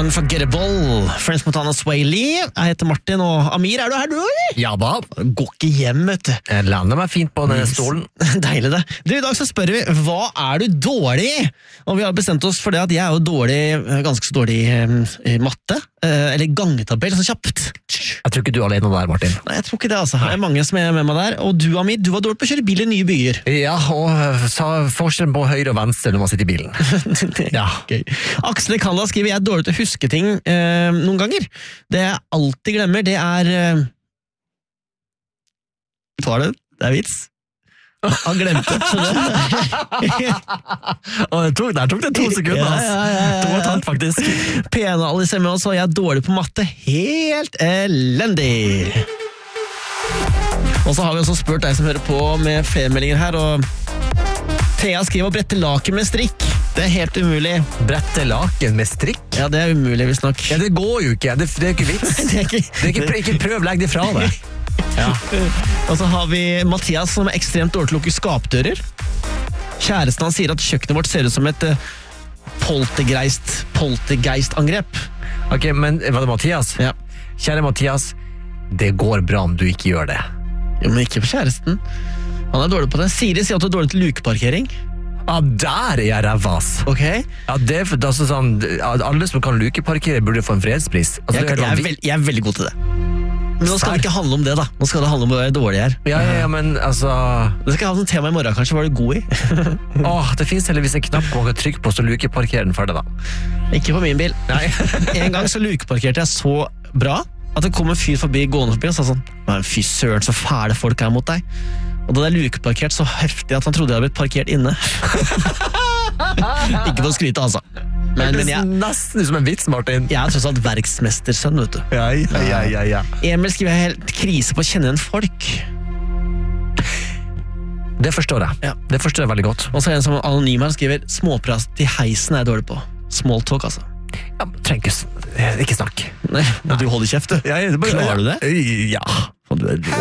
Unforgettable, Friends Montana Sway Lee. Jeg heter Martin, og Amir, er du her du? Ja da, Går ikke hjem, vet du. jeg lander meg fint på denne stolen. Deilig det. Du, I dag så spør vi, hva er du dårlig I? Og vi har bestemt oss for det at jeg er jo dårlig, ganske så dårlig I matte, eller gangetabell, så kjapt. Jeg tror ikke du er alene der, Martin. Nei, jeg tror ikke det altså. Det er mange som er med meg der. Og du, Amir, du var dårlig på å kjøre bil I nye byer. Ja, og sa forskjellen på høyre og venstre når man sitter I bilen. Ja. Okay. Aksel Kalla skriver, jeg er dårlig til å huske ting noen ganger. Det jeg alltid glemmer, det er... Hva er det? Det er vits. Han glemte Der tok det 2 sekunder. Ja. 2,5 faktisk. Pene Alice med oss, og jeg er dårlig på matte. Helt elendig. Og så har vi også spurt deg som hører på med flere meldinger her, og Thea skriver å brette laken med strikk. Det er helt umulig. Brette laken med strikk? Ja, det er umulig, hvis nok. Ja, det går jo ikke. Det er ikke vits. Ikke prøv, legg det fra deg. Ja. Og så har vi Mathias som er ekstremt dårlig til å lukke skapdører. Kjæresten han sier at kjøkkenet vårt ser ut som et poltergeist-angrep. Ok, men var det Mathias? Ja. Kjære Mathias, det går bra om du ikke gjør det. Jo, men ikke på kjæresten. Han er dårlig på det. Siri sier at du er dårlig til lukeparkering. Ja, der er jeg rævas. Ok. Ja, det er altså sånn, alle som kan lukeparkere burde få en fredspris. Altså, Jeg er veldig god til det. Men nå skal det ikke handle om det da. Nå skal det handle om å være dårlig her. Ja, men altså... Det skal ha sånn tema I morgen, kanskje. Var du god I? Det finnes heldigvis en knapp man kan trykke på, så lukeparkerer den ferdig da. Ikke på min bil. Nei. En gang så lukeparkerte jeg så bra at det kom en fyr gående forbi og sa sånn, men fy søren, så fæle folk mot deg. Og da hadde jeg lukeparkert så heftig at han trodde jeg hadde blitt parkert inne. Ikke på å skryte, altså. Men det er nesten som en vits, Martin. Jeg er tross alt verksmestersønn, vet du. Ja. Emil skriver helt krise på å kjenne en folk. Det forstår jeg. Ja. Det forstår jeg veldig godt. Og så er det en som anonym her skriver, småprat I heisen er jeg dårlig på. Small talk, altså. Ja, trenger ikke snakk. Nei, du holder kjeft, du. Klarer du det? Ja.